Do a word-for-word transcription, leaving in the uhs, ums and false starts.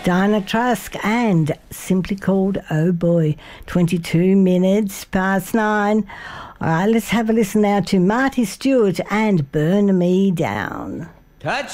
Dinah Trask and Simply Called Oh Boy. twenty-two minutes past nine. All right, let's have a listen now to Marty Stewart and Burn Me Down. Touch